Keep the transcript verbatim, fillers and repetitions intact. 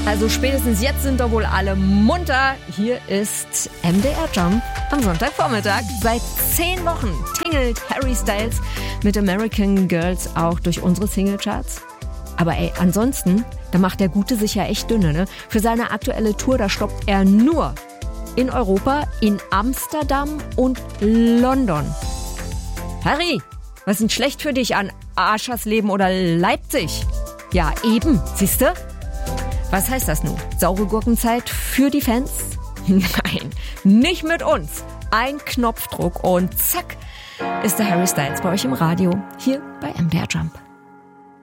Also spätestens jetzt sind doch wohl alle munter. Hier ist M D R Jump am Sonntagvormittag. Seit zehn Wochen tingelt Harry Styles mit American Girls auch durch unsere Singlecharts. Aber ey, ansonsten, da macht der Gute sich ja echt dünne, ne? Für seine aktuelle Tour, da stoppt er nur in Europa, in Amsterdam und London. Harry, was ist denn schlecht für dich an Aschersleben oder Leipzig? Ja, eben, siehste? Was heißt das nun? Saure Gurkenzeit für die Fans? Nein, nicht mit uns. Ein Knopfdruck und zack ist der Harry Styles bei euch im Radio, hier bei M D R Jump.